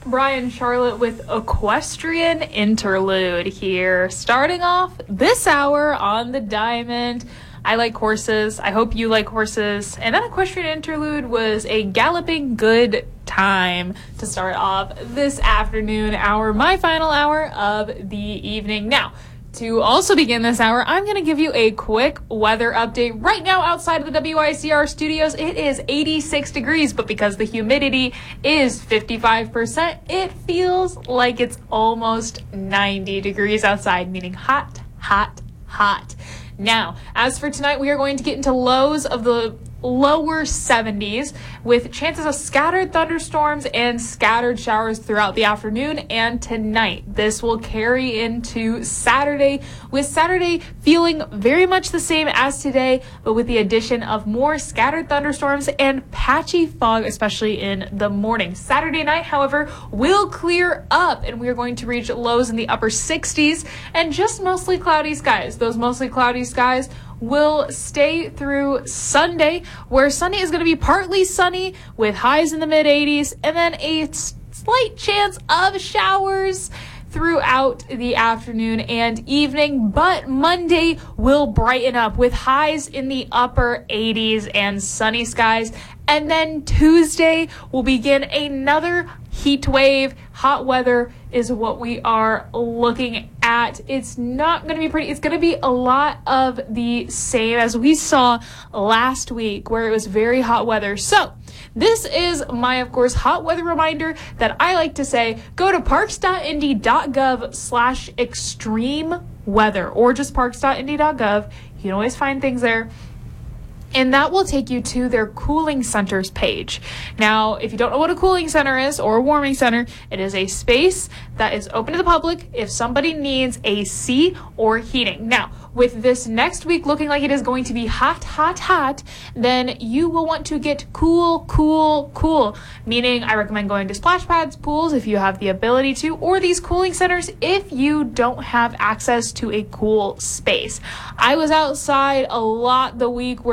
Brian Charlotte with Equestrian Interlude here, starting off this hour on the Diamond. I like horses. I hope you like horses. And that Equestrian Interlude was a galloping good time to start off this afternoon hour, my final hour of the evening. Now, to also begin this hour, I'm going to give you a quick weather update. Right now, outside of the WICR studios, it is 86 degrees, but because the humidity is 55%, it feels like it's almost 90 degrees outside, meaning hot, hot, hot. Now, as for tonight, we are going to get into lows of the lower 70s with chances of scattered thunderstorms and scattered showers throughout the afternoon and tonight. This will carry into Saturday, with Saturday feeling very much the same as today, but with the addition of more scattered thunderstorms and patchy fog, especially in the morning. Saturday night, however, will clear up and we are going to reach lows in the upper 60s and just mostly cloudy skies. Those mostly cloudy skies will stay through Sunday, where Sunday is going to be partly sunny with highs in the mid 80s and then a slight chance of showers throughout the afternoon and evening, but Monday will brighten up with highs in the upper 80s and sunny skies. And then Tuesday will begin another heat wave. Hot weather is what we are looking at. It's not going to be pretty. It's going to be a lot of the same as we saw last week, where it was very hot weather. So this is my, of course, hot weather reminder that I like to say, go to parks.indy.gov/extreme weather or just parks.indy.gov. You can always find things there. And that will take you to their cooling centers page. Now, if you don't know what a cooling center is or a warming center, it is a space that is open to the public if somebody needs AC or heating. Now, with this next week looking like it is going to be hot, hot, hot, then you will want to get cool, cool, cool. Meaning, I recommend going to splash pads, pools if you have the ability to, or these cooling centers if you don't have access to a cool space. I was outside a lot the week where